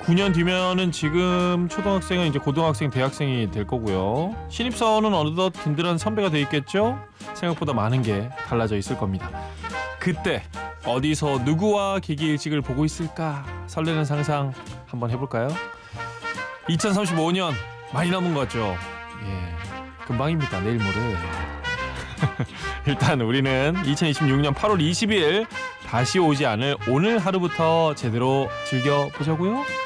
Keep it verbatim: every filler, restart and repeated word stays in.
구 년 뒤면은 지금 초등학생은 이제 고등학생, 대학생이 될 거고요. 신입사원은 어느덧 든든한 선배가 돼 있겠죠? 생각보다 많은 게 달라져 있을 겁니다. 그때 어디서 누구와 계기일직을 보고 있을까? 설레는 상상 한번 해볼까요? 이천삼십오 년 많이 남은 것 같죠? 예, 금방입니다. 내일 모레. 일단 우리는 이천이십육 년 팔월 이십일 다시 오지 않을 오늘 하루부터 제대로 즐겨보자고요.